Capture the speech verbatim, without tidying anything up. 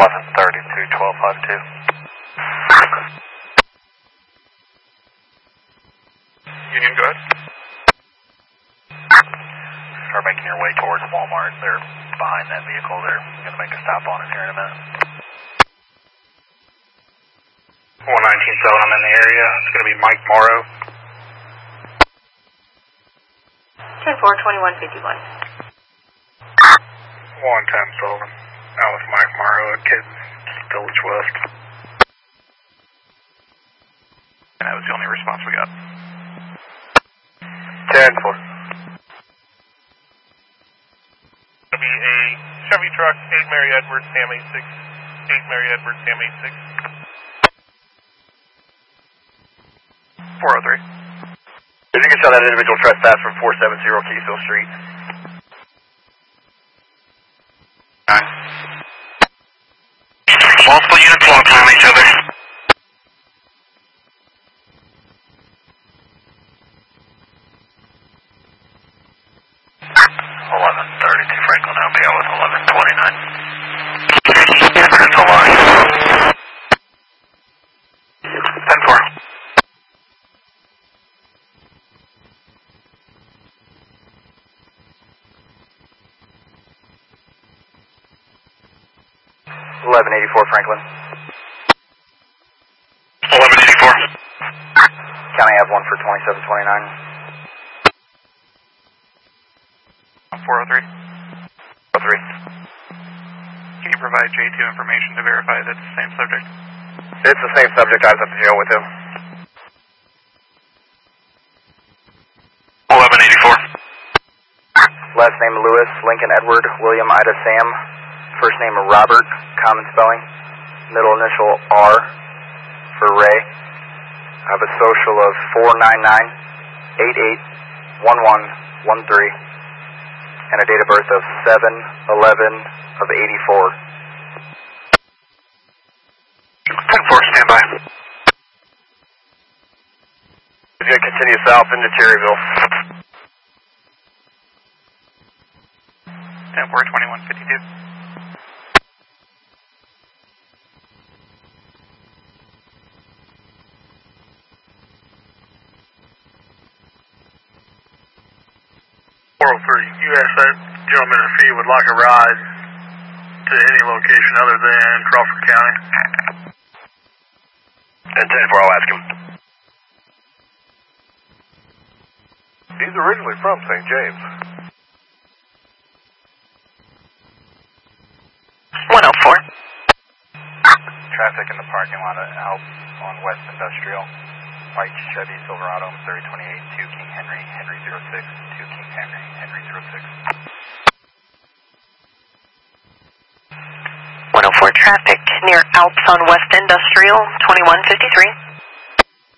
eleven thirty-two, twelve fifty-two. Union, go ahead. Start making your way towards Walmart. They're behind that vehicle. They're going to make a stop on us here in a minute. one nineteen seven, I'm in the area. It's going to be Mike Morrow. ten four, twenty-one fifty-one. one ten Sullivan. That was Mike Morrow at Kids Village West. And that was the only response we got. ten four. It'll be a Chevy truck, eight Mary Edwards, Sam eight six. eight Mary Edwards, Sam eight six. four oh three. If you can show that individual trespass from four seventy Keysville Street. Nine. Multiple units locked on each other. eleven thirty-two Franklin, I'll be out with eleven twenty-nine. It's a line. ten four. eleven eighty-four Franklin. eleven eighty-four. County Ave one for twenty-seven twenty-nine. four oh three. oh three. Can you provide J two information to verify that it's the same subject? It's the same subject. I was at the jail with him. eleven eighty-four. Last name Lewis, Lincoln Edward, William Ida Sam. First name Robert, common spelling. Middle initial R for Ray. I have a social of four nine nine, eight eight, one one, one three. And a date of birth of seven eleven of eighty-four. ten four, stand by. He's going to continue south into Cherryville. ten four, twenty-one fifty-two. four oh three, you asked that gentleman if he would like a ride to any location other than Crawford County. And ten four, I'll ask him. He's originally from Saint James. one oh four. Traffic in the parking lot at Alps on West Industrial. White Chevy Silverado, Missouri twenty-eight, two King Henry, Henry zero six, two King Henry, Henry zero six. one oh four traffic near Alps on West Industrial, twenty-one fifty-three.